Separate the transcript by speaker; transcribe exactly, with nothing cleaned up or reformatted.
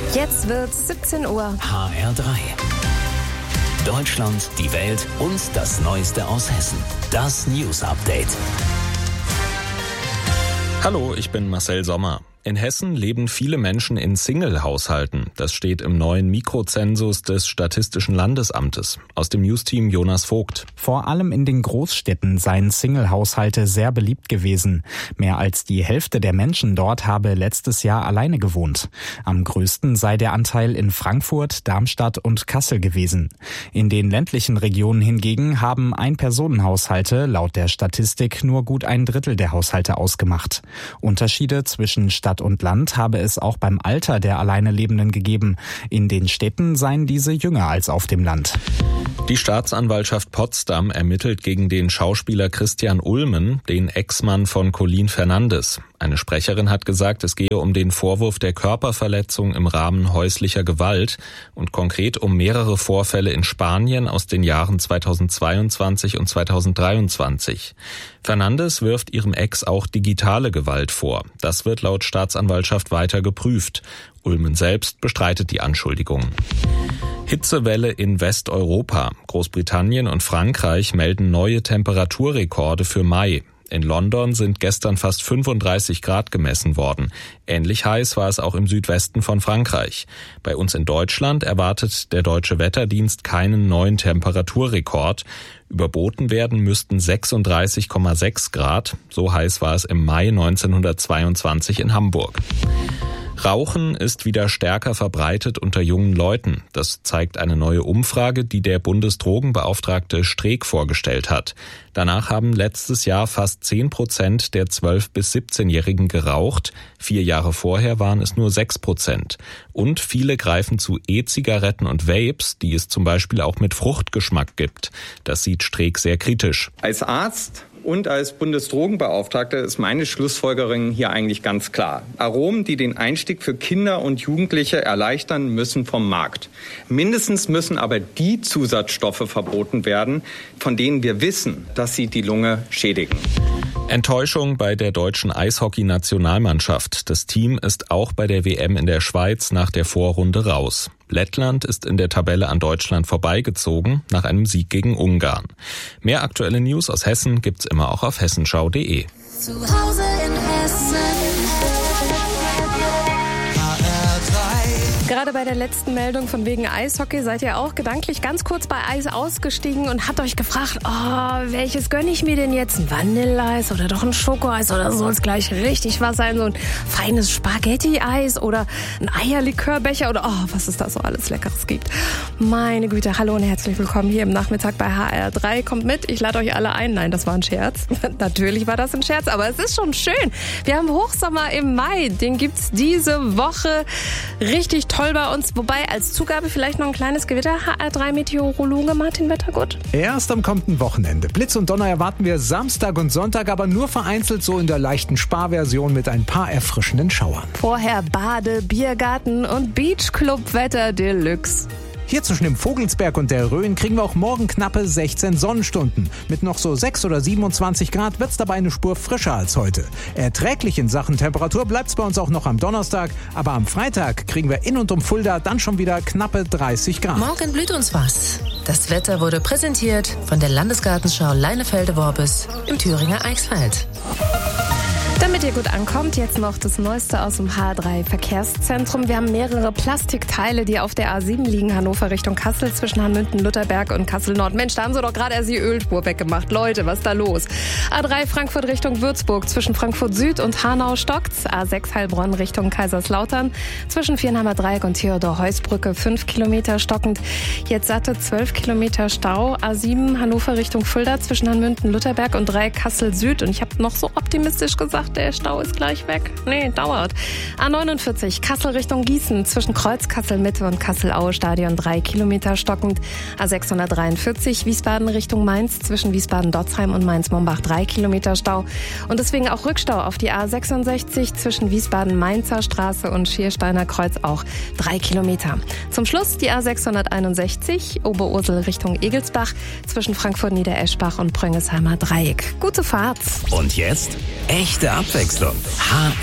Speaker 1: Jetzt wird's siebzehn Uhr.
Speaker 2: H R drei. Deutschland, die Welt und das Neueste aus Hessen. Das News Update.
Speaker 3: Hallo, ich bin Marcel Sommer. In Hessen leben viele Menschen in Single-Haushalten. Das steht im neuen Mikrozensus des Statistischen Landesamtes. Aus dem Newsteam Jonas Vogt.
Speaker 4: Vor allem in den Großstädten seien Single-Haushalte sehr beliebt gewesen. Mehr als die Hälfte der Menschen dort habe letztes Jahr alleine gewohnt. Am größten sei der Anteil in Frankfurt, Darmstadt und Kassel gewesen. In den ländlichen Regionen hingegen haben Ein-Personen-Haushalte laut der Statistik nur gut ein Drittel der Haushalte ausgemacht. Unterschiede zwischen Stadt und Land habe es auch beim Alter der alleine Lebenden gegeben. In den Städten seien diese jünger als auf dem Land.
Speaker 3: Die Staatsanwaltschaft Potsdam ermittelt gegen den Schauspieler Christian Ulmen, den Ex-Mann von Colin Fernandes. Eine Sprecherin hat gesagt, es gehe um den Vorwurf der Körperverletzung im Rahmen häuslicher Gewalt und konkret um mehrere Vorfälle in Spanien aus den Jahren zweitausendzweiundzwanzig und zweitausenddreiundzwanzig. Fernandes wirft ihrem Ex auch digitale Gewalt vor. Das wird laut Staatsanwaltschaft weiter geprüft. Ulmen selbst bestreitet die Anschuldigungen. Hitzewelle in Westeuropa. Großbritannien und Frankreich melden neue Temperaturrekorde für Mai. In London sind gestern fast fünfunddreißig Grad gemessen worden. Ähnlich heiß war es auch im Südwesten von Frankreich. Bei uns in Deutschland erwartet der Deutsche Wetterdienst keinen neuen Temperaturrekord. Überboten werden müssten sechsunddreißig Komma sechs Grad. So heiß war es im Mai neunzehnhundertzweiundzwanzig in Hamburg. Rauchen ist wieder stärker verbreitet unter jungen Leuten. Das zeigt eine neue Umfrage, die der Bundesdrogenbeauftragte Streeck vorgestellt hat. Danach haben letztes Jahr fast zehn Prozent der zwölf- bis siebzehnjährigen geraucht. Vier Jahre vorher waren es nur sechs Prozent. Und viele greifen zu E-Zigaretten und Vapes, die es zum Beispiel auch mit Fruchtgeschmack gibt. Das sieht Streeck sehr kritisch.
Speaker 5: Als Arzt und als Bundesdrogenbeauftragter ist meine Schlussfolgerung hier eigentlich ganz klar. Aromen, die den Einstieg für Kinder und Jugendliche erleichtern, müssen vom Markt. Mindestens müssen aber die Zusatzstoffe verboten werden, von denen wir wissen, dass sie die Lunge schädigen.
Speaker 3: Enttäuschung bei der deutschen Eishockey-Nationalmannschaft. Das Team ist auch bei der W M in der Schweiz nach der Vorrunde raus. Lettland ist in der Tabelle an Deutschland vorbeigezogen nach einem Sieg gegen Ungarn. Mehr aktuelle News aus Hessen gibt's immer auch auf hessenschau punkt de.
Speaker 1: Zu Hause in Hessen. Gerade bei der letzten Meldung von wegen Eishockey seid ihr auch gedanklich ganz kurz bei Eis ausgestiegen und habt euch gefragt, oh, welches gönne ich mir denn jetzt? Ein Vanilleeis oder doch ein Schokoeis oder soll es gleich richtig was sein? So ein feines Spaghetti-Eis oder ein Eierlikörbecher oder oh, was es da so alles Leckeres gibt. Meine Güte, hallo und herzlich willkommen hier im Nachmittag bei H R drei. Kommt mit, ich lade euch alle ein. Nein, das war ein Scherz. Natürlich war das ein Scherz, aber es ist schon schön. Wir haben Hochsommer im Mai, den gibt's diese Woche richtig toll bei uns. Wobei als Zugabe vielleicht noch ein kleines Gewitter. H R drei Meteorologe Martin Wettergut.
Speaker 6: Erst am kommenden Wochenende. Blitz und Donner erwarten wir Samstag und Sonntag, aber nur vereinzelt so in der leichten Sparversion mit ein paar erfrischenden Schauern.
Speaker 1: Vorher Bade, Biergarten und Beachclub-Wetter Deluxe.
Speaker 6: Hier zwischen dem Vogelsberg und der Rhön kriegen wir auch morgen knappe sechzehn Sonnenstunden. Mit noch so sechs oder siebenundzwanzig Grad wird's dabei eine Spur frischer als heute. Erträglich in Sachen Temperatur bleibt's bei uns auch noch am Donnerstag, aber am Freitag kriegen wir in und um Fulda dann schon wieder knappe dreißig Grad.
Speaker 7: Morgen blüht uns was. Das Wetter wurde präsentiert von der Landesgartenschau Leinefelde-Worbis im Thüringer Eichsfeld.
Speaker 1: Damit ihr gut ankommt, jetzt noch das Neueste aus dem H drei Verkehrszentrum. Wir haben mehrere Plastikteile, die auf der A sieben liegen, Hannover Richtung Kassel, zwischen Hanmünden-Lutherberg und Kassel-Nord. Mensch, da haben sie doch gerade erst die Ölspur weggemacht. Leute, was ist da los? A drei Frankfurt Richtung Würzburg, zwischen Frankfurt Süd und Hanau stockt's. A sechs Heilbronn Richtung Kaiserslautern, zwischen Viernheimer Dreieck und Theodor-Heuss-Brücke, fünf Kilometer stockend. Jetzt satte zwölf Kilometer Stau. A sieben Hannover Richtung Fulda, zwischen Hanmünden-Lutherberg und Dreieck Kassel Süd. Und ich habe noch so optimistisch gesagt, der Stau ist gleich weg. Nee, dauert. A neunundvierzig, Kassel Richtung Gießen, zwischen Kreuz Kassel-Mitte und Kassel-Aue-Stadion, drei Kilometer stockend. A sechshundertdreiundvierzig, Wiesbaden Richtung Mainz, zwischen Wiesbaden-Dotzheim und Mainz-Mombach, drei Kilometer Stau. Und deswegen auch Rückstau auf die A sechsundsechzig, zwischen Wiesbaden-Mainzer Straße und Schiersteiner Kreuz, auch drei Kilometer. Zum Schluss die A sechshunderteinundsechzig, Oberursel Richtung Egelsbach, zwischen Frankfurt-Niedereschbach und Pröngelsheimer Dreieck. Gute Fahrt.
Speaker 2: Und jetzt echte Abwechslung. H